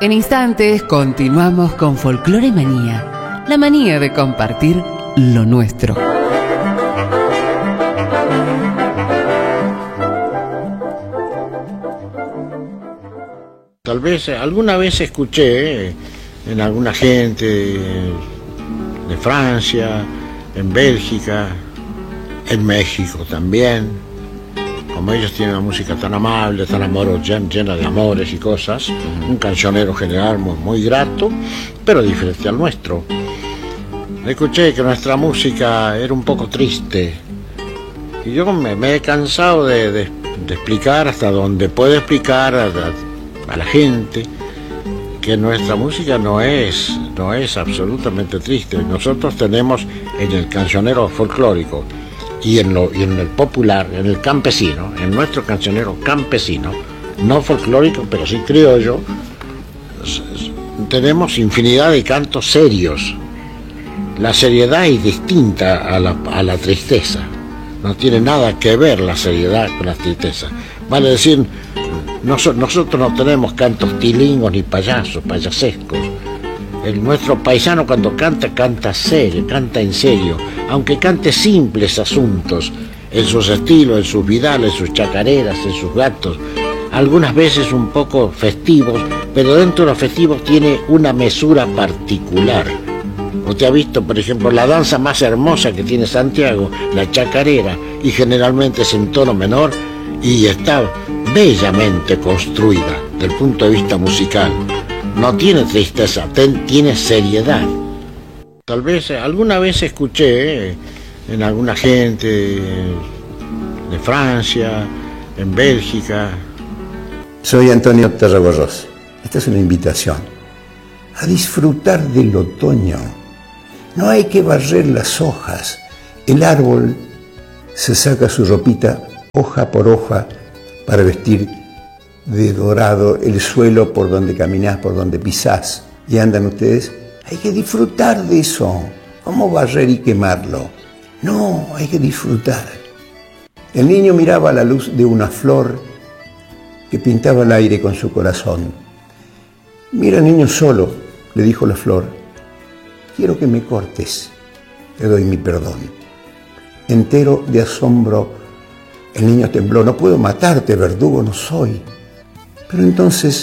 En instantes continuamos con Folclore Manía, la manía de compartir lo nuestro. Tal vez alguna vez escuché en alguna gente de Francia, en Bélgica, en México también, como ellos tienen una música tan amable, tan amorosa, llena de amores y cosas, un cancionero general muy grato, pero diferente al nuestro. Escuché que nuestra música era un poco triste y yo me he cansado de explicar hasta donde puedo explicar a la gente que nuestra música no es absolutamente triste. Nosotros tenemos en el cancionero folclórico y en el popular, en el campesino, en nuestro cancionero campesino, no folclórico, pero sí criollo, tenemos infinidad de cantos serios. La seriedad es distinta a la tristeza. No tiene nada que ver la seriedad con la tristeza. Vale decir, nosotros no tenemos cantos tilingos ni payasescos. Nuestro paisano cuando canta serio, canta en serio, aunque cante simples asuntos, en sus estilos, en sus vidales, en sus chacareras, en sus gatos, algunas veces un poco festivos, pero dentro de los festivos tiene una mesura particular. Usted ha visto, por ejemplo, la danza más hermosa que tiene Santiago, la chacarera, y generalmente es en tono menor y está bellamente construida desde el punto de vista musical. No tiene tristeza, tiene seriedad. Tal vez alguna vez escuché en alguna gente de Francia, en Bélgica. Soy Antonio Tarragorros. Esta es una invitación a disfrutar del otoño. No hay que barrer las hojas. El árbol se saca su ropita hoja por hoja para vestir de dorado el suelo por donde caminás, por donde pisás y andan ustedes. Hay que disfrutar de eso. ¿Cómo barrer y quemarlo? No, hay que disfrutar. El niño miraba la luz de una flor que pintaba el aire con su corazón. Mira, niño, solo, le dijo la flor, quiero que me cortes, te doy mi perdón. Entero de asombro, el niño tembló, no puedo matarte, verdugo no soy. Pero entonces